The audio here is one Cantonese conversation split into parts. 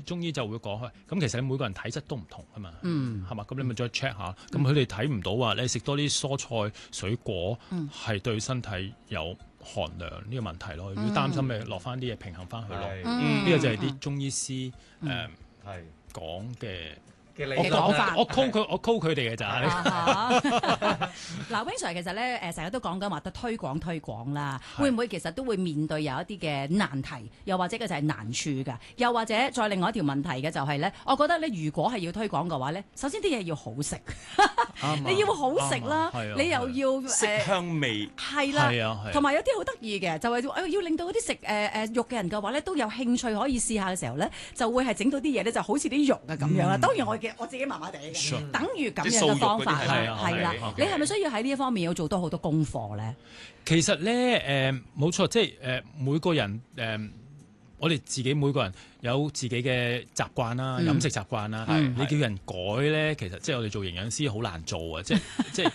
中醫就會講咁其實你每個人體質都唔同啊嘛，係嘛？咁你咪再 check 下，咁佢哋睇唔到話你食多啲蔬菜水果係對身體有寒涼呢個問題咯。如果擔心咪落翻啲嘢平衡翻佢咯。呢個就係啲中醫師講嘅。我 call 佢哋嘅咋。 嗱 ，Wing Sir 其實咧成日都講緊話得推廣啦，會唔會其實都會面對有一啲嘅難題，又或者嘅就係難處㗎？又或者再另外一條問題嘅就係咧，我覺得咧如果係要推廣嘅話咧，首先啲嘢要好食，你要好食啦，你又要色香味係啦，同埋有啲好得意嘅，就係要令到嗰啲食肉嘅人嘅話咧都有興趣可以試下嘅時候咧，就會係整到啲嘢咧就好似啲肉啊咁樣啦。當然我自己麻麻地嘅，等於咁樣嘅方法係啦。你係咪需要喺呢一方面要做多好多功課咧？ 其實咧冇錯，即係每個人我哋自己每個人有自己嘅習慣啦，飲食習慣啦。你叫人改咧，其實即係我哋做營養師好難做啊！即係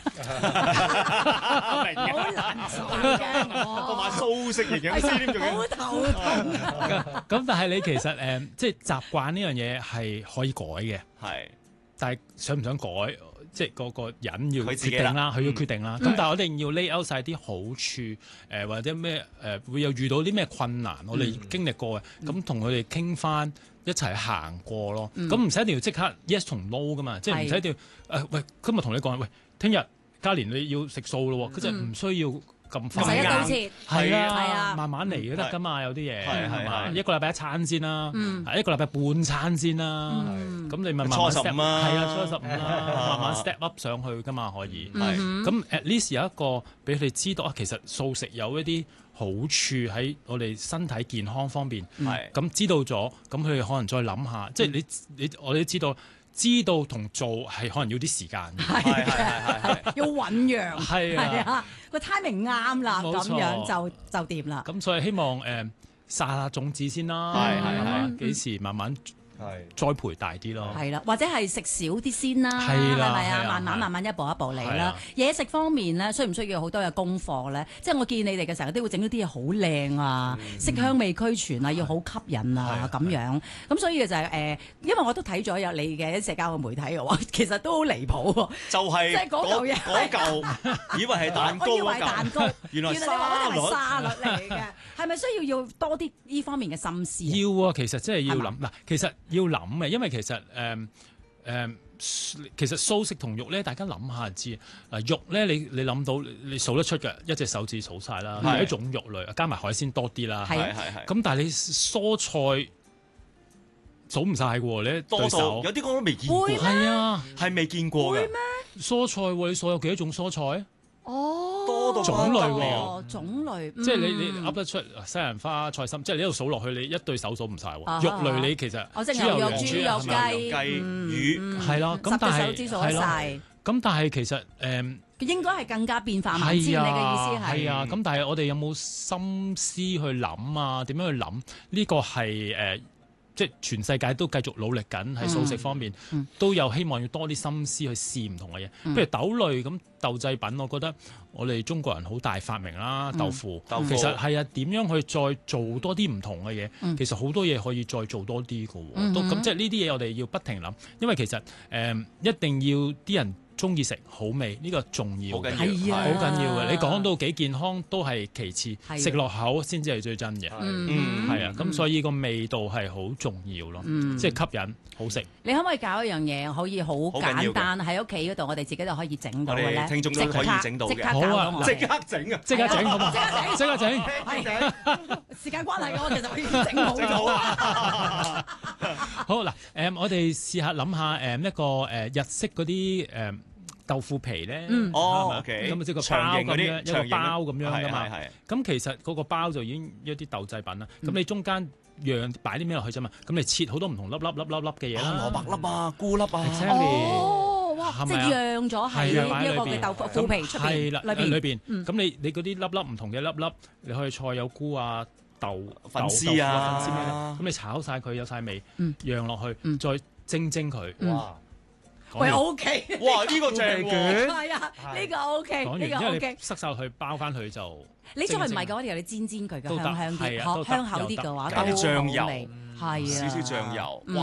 好難做嘅， 同埋素食營養師點做好頭痛。 咁但係你其實即係習慣呢樣嘢係可以改嘅，但係想唔想改，即係個人要決定啦，佢要決定啦。咁但係我哋要 lay out 晒啲好處，或者咩會有遇到啲咩困難，我哋經歷過嘅，咁同佢哋傾翻一齊行過咯。咁唔使一定要即刻 yes 同 no 噶嘛，即係唔使一定要喂，今日同你講，喂，聽日嘉年你要食素咯，佢就唔需要咁快， 唔使一刀切， 係啊，慢慢嚟都得噶嘛，有啲嘢係嘛，一個禮拜一餐先啦，一個禮拜半餐先啦，咁你咪慢慢 step 啦，係啊，初15啦，慢慢 step up 上去噶嘛，可以。咁 at least 有一個俾佢哋知道啊，其實素食有一啲好處喺我哋身體健康方面，咁知道咗，咁佢哋可能再諗下，即係我哋都知道。知道同做係可能要啲時間， 係要醖釀，係啊，個 timing 啱啦，咁樣就掂啦。 咁所以希望撒下種子先啦，係幾時慢慢栽培大啲咯， 係啦，或者係食少啲先啦， 係咪啊？慢慢一步一步嚟啦。嘢食方面咧，需唔需要好多嘅功課咧？即係我見你哋嘅時候都會整到啲嘢好靚啊，色香味俱全啊，要好吸引啊咁樣。咁所以就係因為我都睇咗有你嘅社交嘅媒體嘅話，其實都好離譜喎。 就係即係嗰嚿，以為係蛋糕， 我以為蛋糕， 原來沙律嚟嘅，係咪需要多啲呢方面嘅心思？ 要啊，其實真係要諗嗱，其實要諗嘅，因為其實其實素食同肉咧，大家諗下就知嗱。肉咧，你諗到你數得出嘅，一隻手指數晒啦，係一種肉類，加埋海鮮多啲啦。係。咁但係你蔬菜數唔晒嘅喎，你多數有啲我都未見過。 係啊， 係未見過嘅。 會咩？ 蔬菜喎，你數有幾多種蔬菜？ 多到種類喎， 種類， 即係你噏得出西蘭花、菜心，即係你一路數落去，你一對手數唔晒喎。肉類你其實豬油肉、豬肉、雞、 魚係咯，咁但係咁但係其實應該係更加變化萬千。你嘅意思係啊，咁但係我哋有冇心思去諗啊？點樣去諗？呢個係即係全世界都繼續努力緊喺素食方面，都有希望要多啲心思去試唔同嘅嘢。譬如豆類咁豆製品，我覺得我哋中國人好大發明啦，豆腐其實係啊，點樣去再做多啲唔同嘅嘢？其實好多嘢可以再做多啲嘅喎。都咁即係呢啲嘢我哋要不停諗，因為其實一定要啲人中意食好味，呢個重要嘅，好緊要嘅。你講到幾健康都係其次，食落口先至係最真嘅。係啊，咁所以個味道係好重要咯，即係吸引好食。 你可唔可以搞一樣嘢，可以好簡單喺屋企嗰度，我哋自己就可以整到嘅咧？ 聽眾都可以整到嘅， 好啊！ 即刻整啊！ 即刻整好嘛？即刻整！ 時間關係，我其實可以整好啊！ 好嗱，我哋試下諗下一個日式嗰啲豆腐皮咧， OK， 咁即係個包咁樣，一個包咁樣噶嘛。咁其實嗰個包就已經一啲豆製品啦。咁你中間擺啲咩落去啫嘛？咁你切好多唔同粒嘅嘢啦， 蘿蔔粒啊、菇粒啊。 哇！即係釀咗喺呢一個嘅豆腐皮出邊裏邊。 咁你嗰啲粒唔同嘅粒，你可以菜有菇啊、豆粉絲啊、 粉絲咩？咁你炒晒佢有晒味，釀落去，再蒸佢。哇！ 喂 ，OK， 哇，呢個正嘅， 係啊，呢個 OK，呢個 OK， 塞晒去包翻佢就。 你再唔係嘅話，你煎佢嘅香香啲，香口啲嘅話， 加啲醬油， 係啊， 少少醬油。